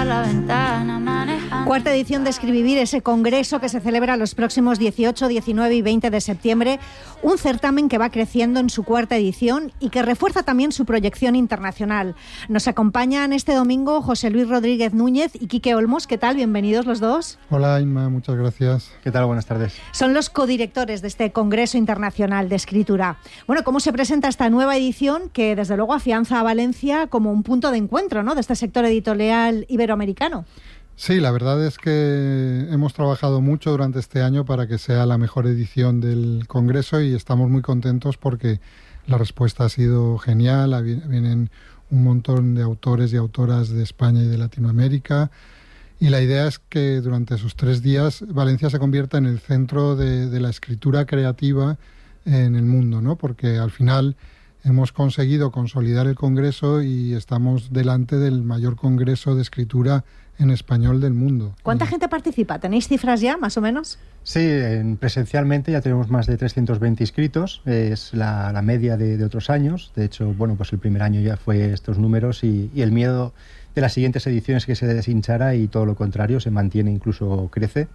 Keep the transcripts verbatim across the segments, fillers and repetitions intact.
a la ventana manejando. Cuarta edición de Escribivir, ese congreso que se celebra los próximos dieciocho, diecinueve y veinte de septiembre. Un certamen que va creciendo en su cuarta edición y que refuerza también su proyección internacional. Nos acompañan este domingo José Luis Rodríguez Núñez y Quique Olmos. ¿Qué tal? Bienvenidos los dos. Hola Inma, muchas gracias. ¿Qué tal? Buenas tardes. Son los codirectores de este Congreso Internacional de Escritura. Bueno, ¿cómo se presenta esta nueva edición que desde luego afianza a Valencia como un punto de encuentro, ¿no?, de este sector editorial iberoamericano? Sí, la verdad es que hemos trabajado mucho durante este año para que sea la mejor edición del Congreso y estamos muy contentos porque la respuesta ha sido genial. Vienen un montón de autores y autoras de España y de Latinoamérica y la idea es que durante esos tres días Valencia se convierta en el centro de, de la escritura creativa en el mundo, ¿no? Porque al final hemos conseguido consolidar el Congreso y estamos delante del mayor congreso de escritura en español del mundo. ¿Cuánta y... gente participa? ¿Tenéis cifras ya, más o menos? Sí, en, presencialmente ya tenemos más de trescientos veinte inscritos, es la, la media de, de otros años. De hecho, bueno, pues el primer año ya fue estos números y, y el miedo de las siguientes ediciones que se deshinchara y todo lo contrario, se mantiene, incluso crece.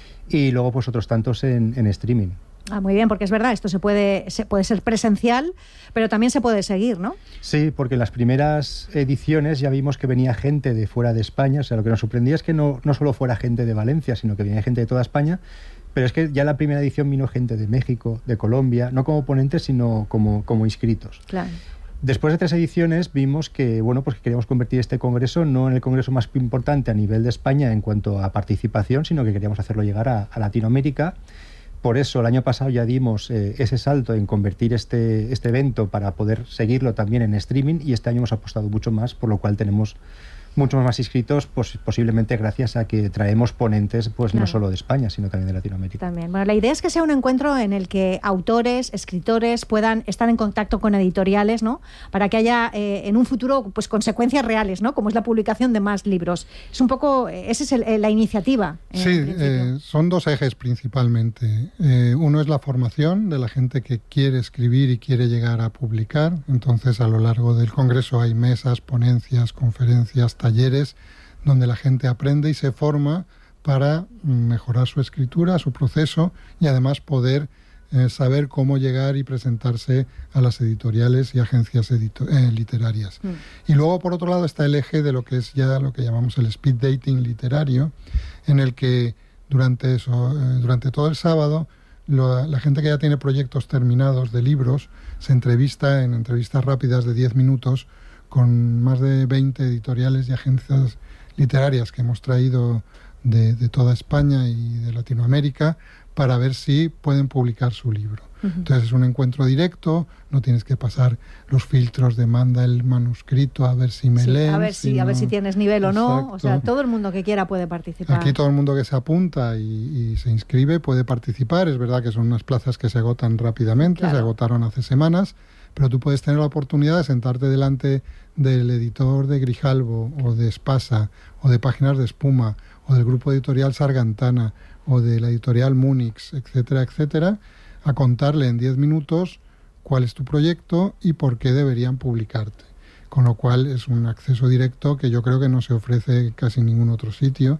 Y luego pues otros tantos en, en streaming. Ah, muy bien, porque es verdad, esto se puede, se puede ser presencial, pero también se puede seguir, ¿no? Sí, porque en las primeras ediciones ya vimos que venía gente de fuera de España. O sea, lo que nos sorprendía es que no, no solo fuera gente de Valencia, sino que venía gente de toda España. Pero es que ya en la primera edición vino gente de México, de Colombia, no como ponentes, sino como, como inscritos. Claro. Después de tres ediciones vimos que, bueno, pues que queríamos convertir este congreso no en el congreso más importante a nivel de España en cuanto a participación, sino que queríamos hacerlo llegar a, a Latinoamérica. Por eso el año pasado ya dimos eh, ese salto en convertir este, este evento para poder seguirlo también en streaming y este año hemos apostado mucho más, por lo cual tenemos muchos más inscritos, pues, posiblemente gracias a que traemos ponentes pues claro, no solo de España, sino también de Latinoamérica. También. Bueno, la idea es que sea un encuentro en el que autores, escritores puedan estar en contacto con editoriales, ¿no?, para que haya eh, en un futuro pues consecuencias reales, ¿no?, como es la publicación de más libros. Es un poco, esa es el, la iniciativa. Sí, eh, son dos ejes principalmente. Eh, uno es la formación de la gente que quiere escribir y quiere llegar a publicar. Entonces, a lo largo del Congreso hay mesas, ponencias, conferencias, talleres donde la gente aprende y se forma para mejorar su escritura, su proceso y además poder eh, saber cómo llegar y presentarse a las editoriales y agencias edito- eh, literarias. Mm. Y luego, por otro lado, está el eje de lo que es ya lo que llamamos el speed dating literario, en el que durante, eso, eh, durante todo el sábado lo, la gente que ya tiene proyectos terminados de libros se entrevista en entrevistas rápidas de diez minutos con más de veinte editoriales y agencias literarias que hemos traído de, de toda España y de Latinoamérica para ver si pueden publicar su libro. Uh-huh. Entonces es un encuentro directo, no tienes que pasar los filtros de manda el manuscrito a ver si me sí, leen. A ver si, sino... a ver si tienes nivel o no. Exacto. O sea, todo el mundo que quiera puede participar. Aquí todo el mundo que se apunta y, y se inscribe puede participar. Es verdad que son unas plazas que se agotan rápidamente, claro. Se agotaron hace semanas, pero tú puedes tener la oportunidad de sentarte delante del editor de Grijalbo o de Espasa o de Páginas de Espuma o del grupo editorial Sargantana o de la editorial Múnich, etcétera, etcétera, a contarle en diez minutos cuál es tu proyecto y por qué deberían publicarte. Con lo cual es un acceso directo que yo creo que no se ofrece casi en ningún otro sitio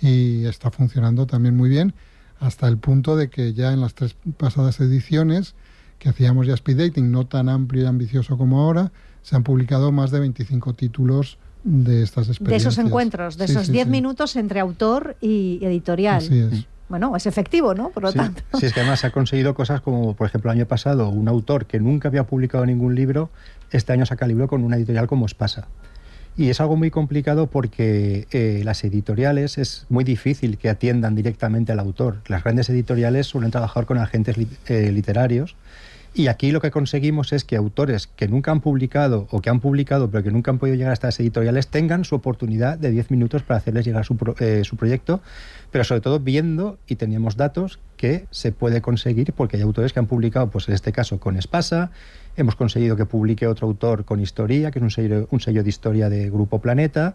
y está funcionando también muy bien, hasta el punto de que ya en las tres pasadas ediciones que hacíamos ya speed dating, no tan amplio y ambicioso como ahora, se han publicado más de veinticinco títulos de estas experiencias. De esos encuentros, de sí, esos diez sí, minutos sí. entre autor y editorial. Así es. Bueno, es efectivo, ¿no? Por lo sí, tanto. Sí, es que además se ha conseguido cosas como, por ejemplo, el año pasado, un autor que nunca había publicado ningún libro, este año saca libro con una editorial como Espasa. Y es algo muy complicado porque eh, las editoriales es muy difícil que atiendan directamente al autor. Las grandes editoriales suelen trabajar con agentes li- eh, literarios. Y aquí lo que conseguimos es que autores que nunca han publicado o que han publicado pero que nunca han podido llegar a estas editoriales tengan su oportunidad de diez minutos para hacerles llegar su, pro, eh, su proyecto, pero sobre todo viendo, y teníamos datos, que se puede conseguir porque hay autores que han publicado, pues en este caso con Espasa, hemos conseguido que publique otro autor con Historia, que es un sello, un sello de historia de Grupo Planeta,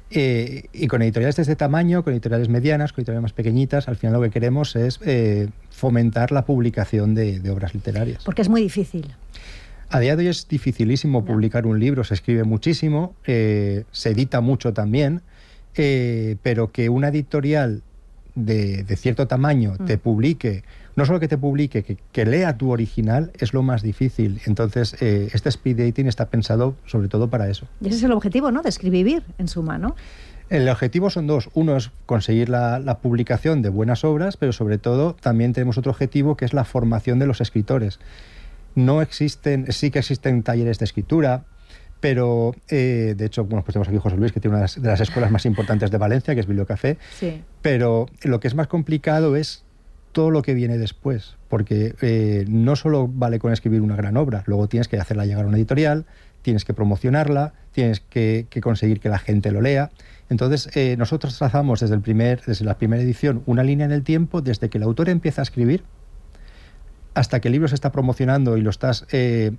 eh, y con editoriales de este tamaño, con editoriales medianas, con editoriales más pequeñitas, al final lo que queremos es eh, fomentar la publicación de, de obras literarias. Porque es muy difícil. A día de hoy es dificilísimo publicar un libro, se escribe muchísimo, eh, se edita mucho también, eh, pero que una editorial de, de cierto tamaño mm. te publique, no solo que te publique, que, que lea tu original, es lo más difícil. Entonces, eh, este speed dating está pensado sobre todo para eso. Y ese es el objetivo, ¿no?, de Escribivir, en suma, ¿no? El objetivo son dos. Uno es conseguir la, la publicación de buenas obras, pero sobre todo también tenemos otro objetivo, que es la formación de los escritores. No existen, sí que existen talleres de escritura, pero eh, de hecho, bueno, pues tenemos aquí José Luis, que tiene una de las escuelas más importantes de Valencia, que es Bibliocafé. Sí. Pero lo que es más complicado es todo lo que viene después, porque eh, no solo vale con escribir una gran obra, luego tienes que hacerla llegar a una editorial, tienes que promocionarla, tienes que, que conseguir que la gente lo lea. Entonces, eh, nosotros trazamos desde, el primer, desde la primera edición una línea en el tiempo, desde que el autor empieza a escribir hasta que el libro se está promocionando y lo estás eh,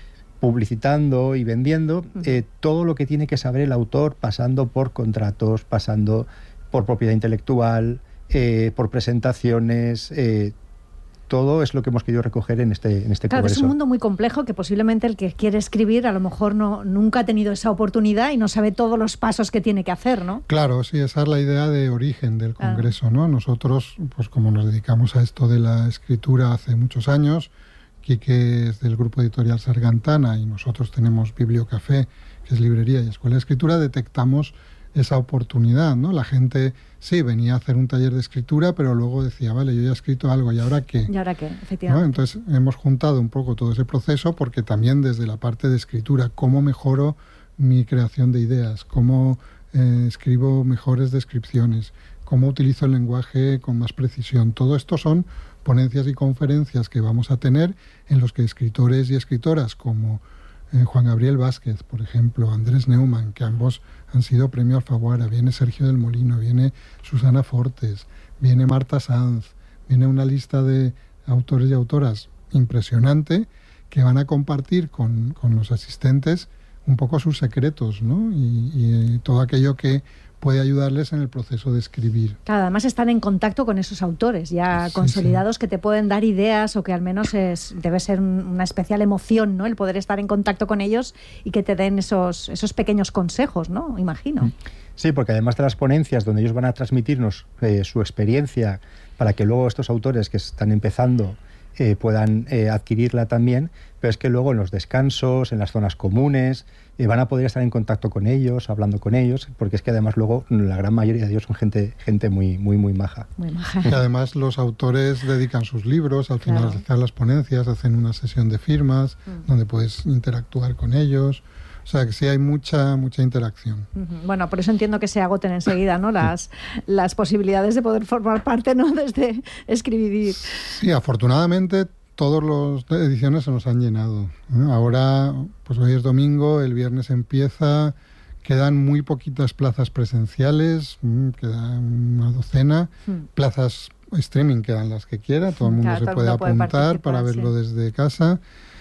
publicitando y vendiendo, eh, todo lo que tiene que saber el autor, pasando por contratos, pasando por propiedad intelectual, eh, por presentaciones, eh, todo es lo que hemos querido recoger en este, en este claro, congreso. Es un mundo muy complejo que posiblemente el que quiere escribir a lo mejor no, nunca ha tenido esa oportunidad y no sabe todos los pasos que tiene que hacer, ¿no? Claro, sí, esa es la idea de origen del congreso, ¿no? Nosotros, pues como nos dedicamos a esto de la escritura hace muchos años, Quique es del grupo editorial Sargantana y nosotros tenemos Bibliocafé, que es librería y escuela de escritura, detectamos esa oportunidad, ¿no? La gente, sí, venía a hacer un taller de escritura, pero luego decía, vale, yo ya he escrito algo, ¿y ahora qué? ¿Y ahora qué? Efectivamente. ¿No? Entonces, hemos juntado un poco todo ese proceso, porque también desde la parte de escritura, cómo mejoro mi creación de ideas, cómo eh, escribo mejores descripciones, cómo utilizo el lenguaje con más precisión. Todo esto son ponencias y conferencias que vamos a tener en los que escritores y escritoras como Eh, Juan Gabriel Vázquez, por ejemplo, Andrés Neumann, que ambos han sido premio Alfaguara, viene Sergio del Molino, viene Susana Fortes, viene Marta Sanz, viene una lista de autores y autoras impresionante que van a compartir con, con los asistentes un poco sus secretos, ¿no? Y, y todo aquello que puede ayudarles en el proceso de escribir. Claro, además están en contacto con esos autores ya sí, consolidados sí. que te pueden dar ideas o que al menos es, debe ser un, una especial emoción, ¿no?, el poder estar en contacto con ellos y que te den esos, esos pequeños consejos, ¿no? Imagino. Sí, porque además de las ponencias donde ellos van a transmitirnos eh, su experiencia para que luego estos autores que están empezando eh, puedan eh, adquirirla también, pero es que luego en los descansos, en las zonas comunes, eh, van a poder estar en contacto con ellos, hablando con ellos, porque es que además luego la gran mayoría de ellos son gente, gente muy, muy, muy maja. Muy maja. Y además los autores dedican sus libros, al final claro. de hacer las ponencias, hacen una sesión de firmas, mm. donde puedes interactuar con ellos. O sea, que sí hay mucha mucha interacción. Bueno, por eso entiendo que se agoten enseguida, ¿no?, las, las posibilidades de poder formar parte, ¿no?, desde Escribivir. Sí, afortunadamente todas las ediciones se nos han llenado, ¿eh? Ahora, pues hoy es domingo, el viernes empieza, quedan muy poquitas plazas presenciales, quedan una docena, hmm. plazas streaming quedan las que quiera, todo el mundo claro, se puede apuntar para verlo sí. desde casa.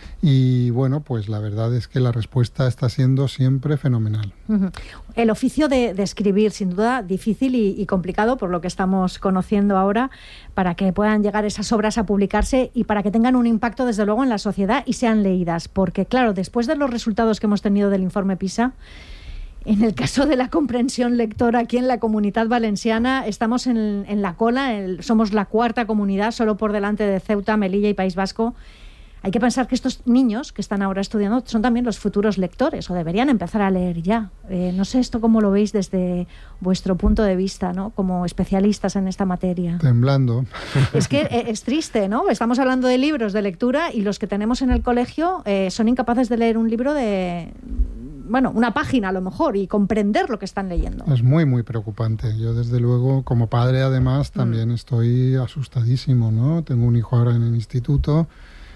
Y bueno, pues la verdad es que la respuesta está siendo siempre fenomenal. Uh-huh. El oficio de, de escribir, sin duda, difícil y, y complicado, por lo que estamos conociendo ahora, para que puedan llegar esas obras a publicarse y para que tengan un impacto, desde luego, en la sociedad y sean leídas. Porque, claro, después de los resultados que hemos tenido del informe PISA, en el caso de la comprensión lectora aquí en la Comunidad Valenciana, estamos en, en la cola, el, somos la cuarta comunidad, solo por delante de Ceuta, Melilla y País Vasco. Hay que pensar que estos niños que están ahora estudiando son también los futuros lectores, o deberían empezar a leer ya. Eh, no sé esto cómo lo veis desde vuestro punto de vista, ¿no?, como especialistas en esta materia. Temblando. Es que eh, es triste, ¿no? Estamos hablando de libros de lectura y los que tenemos en el colegio eh, son incapaces de leer un libro de... bueno, una página a lo mejor, y comprender lo que están leyendo. Es muy, muy preocupante. Yo, desde luego, como padre, además, también mm. estoy asustadísimo, ¿no? Tengo un hijo ahora en el instituto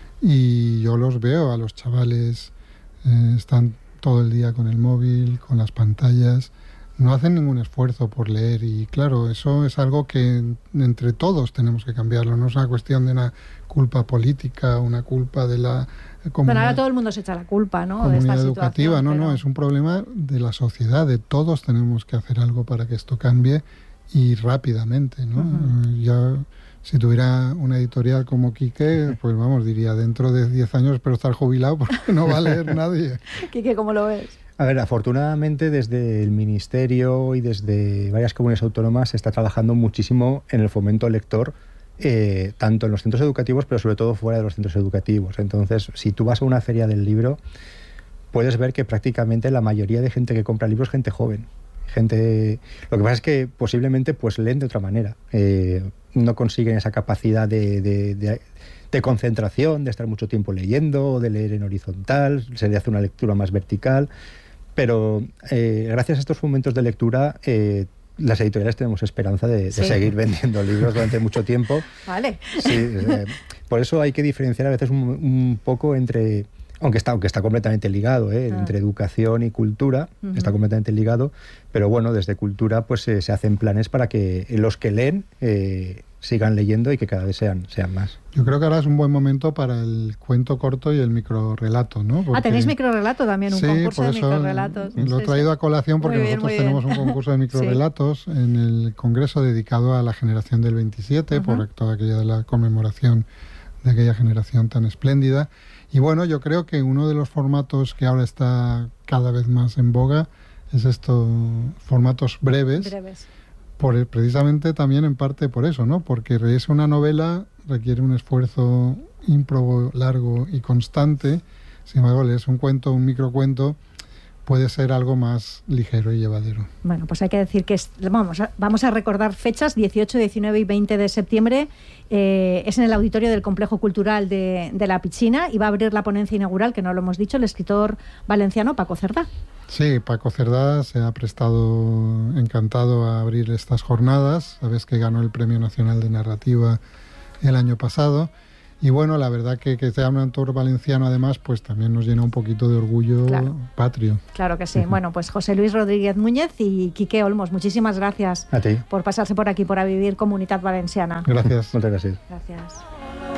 y yo los veo a los chavales, eh, están todo el día con el móvil, con las pantallas, no hacen ningún esfuerzo por leer, y claro, eso es algo que entre todos tenemos que cambiarlo. No es una cuestión de una culpa política, una culpa de la comunidad. Bueno, ahora todo el mundo se echa la culpa, ¿no?, comunidad de esta educativa, situación, no, pero... no, es un problema de la sociedad, de todos tenemos que hacer algo para que esto cambie y rápidamente, ¿no? Uh-huh. Ya, si tuviera una editorial como Quique, pues vamos, diría, dentro de diez años espero estar jubilado porque no va a leer nadie. Quique, ¿cómo lo ves? A ver, afortunadamente desde el Ministerio y desde varias comunidades autónomas se está trabajando muchísimo en el fomento lector, eh, tanto en los centros educativos, pero sobre todo fuera de los centros educativos. Entonces, si tú vas a una feria del libro, puedes ver que prácticamente la mayoría de gente que compra libros es gente joven. Gente, lo que pasa es que posiblemente pues leen de otra manera. Eh, no consiguen esa capacidad de, de, de, de concentración, de estar mucho tiempo leyendo, de leer en horizontal, se le hace una lectura más vertical. Pero eh, gracias a estos momentos de lectura, eh, las editoriales tenemos esperanza de, de sí. seguir vendiendo libros durante mucho tiempo. Vale. Sí, eh, por eso hay que diferenciar a veces un, un poco entre, aunque está, aunque está completamente ligado, eh, ah. entre educación y cultura, uh-huh. está completamente ligado, pero bueno, desde cultura pues eh, se hacen planes para que los que leen eh, sigan leyendo y que cada vez sean, sean más. Yo creo que ahora es un buen momento para el cuento corto y el microrrelato, ¿no? Porque... Ah, tenéis microrrelato también, un sí, concurso por de eso microrelatos. Lo he traído a colación porque bien, nosotros tenemos un concurso de microrelatos sí. en el congreso dedicado a la generación del veintisiete, uh-huh. por toda aquella de la conmemoración de aquella generación tan espléndida. Y bueno, yo creo que uno de los formatos que ahora está cada vez más en boga es estos formatos breves. Breves. Por, precisamente también en parte por eso, ¿no? Porque leerse una novela requiere un esfuerzo ímprobo, largo y constante. Sin embargo, leerse un cuento, un microcuento, puede ser algo más ligero y llevadero. Bueno, pues hay que decir que es, vamos, a, vamos a recordar fechas, dieciocho, diecinueve y veinte de septiembre. Eh, es en el auditorio del Complejo Cultural de, de La Pichina y va a abrir la ponencia inaugural, que no lo hemos dicho, el escritor valenciano Paco Cerdá. Sí, Paco Cerdá se ha prestado encantado a abrir estas jornadas. Sabes que ganó el Premio Nacional de Narrativa el año pasado. Y bueno, la verdad que que sea un autor valenciano además, pues también nos llena un poquito de orgullo claro. patrio. Claro que sí. Uh-huh. Bueno, pues José Luis Rodríguez Núñez y Quique Olmos, muchísimas gracias a ti. Por pasarse por aquí, por A Vivir Comunitat Valenciana. Gracias. Muchas gracias. Gracias.